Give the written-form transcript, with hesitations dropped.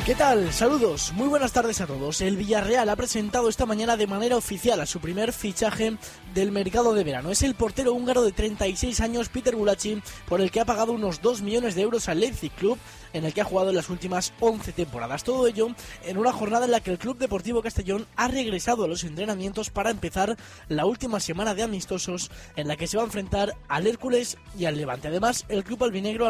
¿Qué tal? Saludos, muy buenas tardes a todos. El Villarreal ha presentado esta mañana de manera oficial a su primer fichaje del mercado de verano. Es el portero húngaro de 36 años, Peter Gulácsi, por el que ha pagado unos 2 millones de euros al Leipzig Club, en el que ha jugado en las últimas 11 temporadas. Todo ello en una jornada en la que el Club Deportivo Castellón ha regresado a los entrenamientos para empezar la última semana de amistosos, en la que se va a enfrentar al Hércules y al Levante. Además, el club albinegro